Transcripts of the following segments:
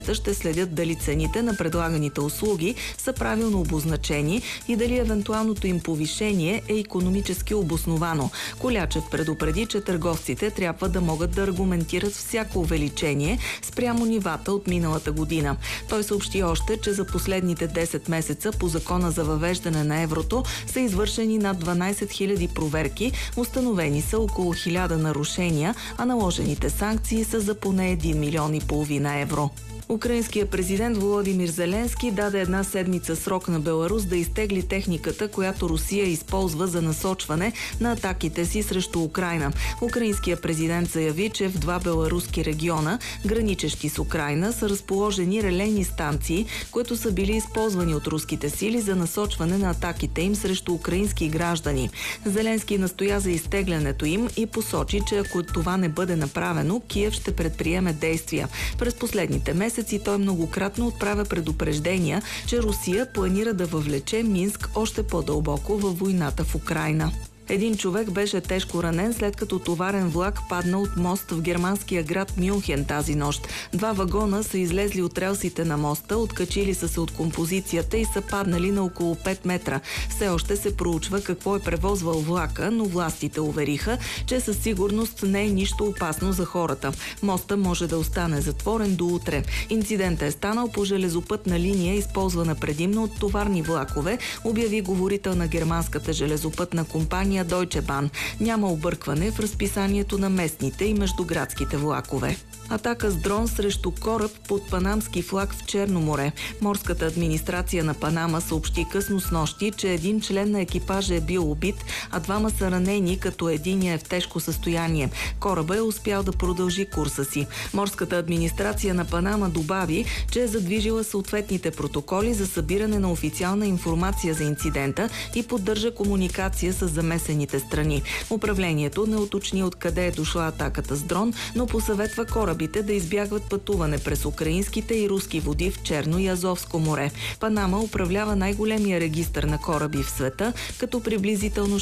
ще следят дали цените на предлаганите услуги са правилно обозначени и дали евентуалното им повишение е икономически обосновано. Колячев предупреди, че търговците трябва да могат да аргументират всяко увеличение спрямо нивата от миналата година. Той съобщи още, че за последните 10 месеца по закона за въвеждане на еврото са извършени над 12 000 проверки, установени са около 1000 нарушения, а наложените санкции са за поне 1,5 милиона евро. Украинският президент Володимир Зеленски даде една седмица срок на Беларус да изтегли техниката, която Русия използва за насочване на атаките си срещу Украйна. Украинският президент заяви, че в 2 беларуски региона, граничещи с Украйна, са разположени релейни станции, които са били използвани от руските сили за насочване на атаките им срещу украински граждани. Зеленски настоя за изтеглянето им и посочи, че ако това не бъде направено, Киев ще предприеме действия. През последните месеци той многократно отправя предупреждения, че Русия планира да въвлече Минск още по-дълбоко във войната в Украйна. Един човек беше тежко ранен, след като товарен влак падна от мост в германския град Мюнхен тази нощ. 2 вагона са излезли от релсите на моста, откачили са се от композицията и са паднали на около 5 метра. Все още се проучва какво е превозвал влака, но властите увериха, че със сигурност не е нищо опасно за хората. Моста може да остане затворен до утре. Инцидентът е станал по железопътна линия, използвана предимно от товарни влакове, обяви говорител на германската железопътна компания Deutsche Bahn. Няма объркване в разписанието на местните и междуградските влакове. Атака с дрон срещу кораб под панамски флаг в Черно море. Морската администрация на Панама съобщи късно снощи, че един член на екипажа е бил убит, а 2 са ранени, като единият е в тежко състояние. Корабът е успял да продължи курса си. Морската администрация на Панама добави, че е задвижила съответните протоколи за събиране на официална информация за инцидента и поддържа комуникация с замесените страни. Управлението не уточни откъде е дошла атаката с дрон, но посъветва корабите да избягват пътуване през украинските и руски води в Черно и Азовско море. Панама управлява най-големия регистър на кораби в света, като приблизително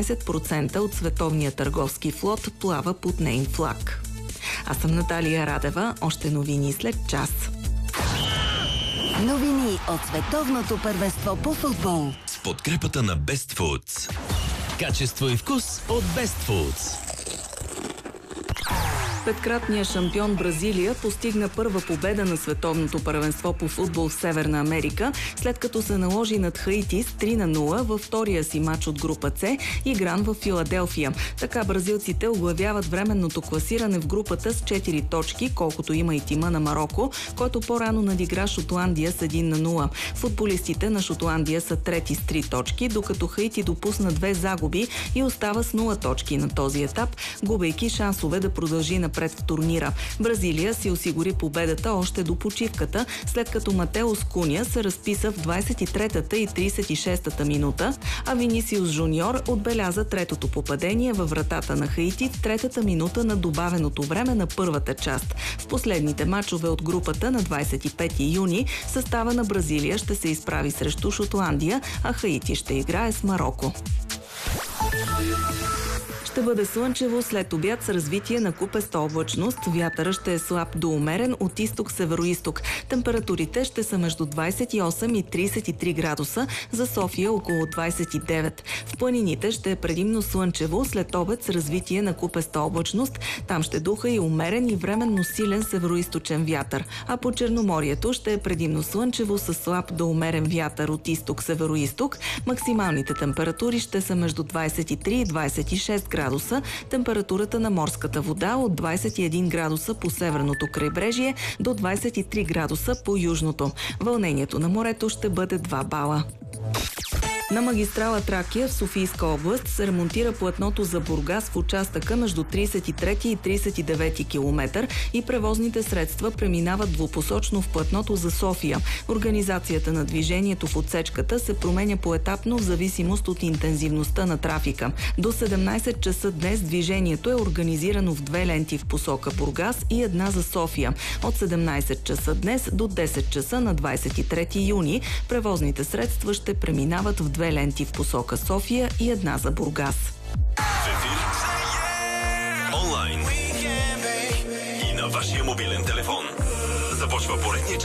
16% от световния търговски флот плава под неин флаг. Аз съм Наталия Радева. Още новини след час. Новини от световното първенство по футбол. С подкрепата на Best Foods. Качество и вкус от Best Foods. Петкратният шампион Бразилия постигна първа победа на световното първенство по футбол в Северна Америка, след като се наложи над Хаити с 3-0 във втория си матч от група С, игран в Филаделфия. Така бразилците оглавяват временното класиране в групата с 4 точки, колкото има и тима на Мароко, който по-рано надигра Шотландия с 1-0. Футболистите на Шотландия са трети с 3 точки, докато Хаити допусна 2 загуби и остава с 0 точки на този етап, губейки шансове да продължи напред в турнира. Бразилия си осигури победата още до почивката, след като Матеус Куня се разписа в 23-та и 36-та минута, а Винисиус Жуниор отбеляза третото попадение във вратата на Хаити в 3-та минута на добавеното време на първата част. В последните мачове от групата на 25 юни състава на Бразилия ще се изправи срещу Шотландия, а Хаити ще играе с Мароко. Ще бъде слънчево след обяд с развитие на купеста облачност. Вятъра ще е слаб до умерен от изток-североизток. Температурите ще са между 28 и 33 градуса, за София около 29. В планините ще е предимно слънчево след обед с развитие на купеста облачност. Там ще духа и умерен и временно силен североизточен вятър. А по Черноморието ще е предимно слънчево с слаб до умерен вятър от изток-североизток. Максималните температури ще са между 23 и 26 градуса. Температурата на морската вода от 21 градуса по северното крайбрежие до 23 градуса по южното. Вълнението на морето ще бъде 2 бала. На магистрала Тракия в Софийска област се ремонтира платното за Бургас в участъка между 33 и 39 км и превозните средства преминават двупосочно в платното за София. Организацията на движението в отсечката се променя поетапно в зависимост от интензивността на трафика. До 17 часа днес движението е организирано в 2 ленти в посока Бургас и една за София. От 17 часа днес до 10 часа на 23 юни превозните средства ще преминават в 2 ленти в посока София и една за Бургас. В ефир, онлайн и на вашия мобилен телефон. За Започва поредния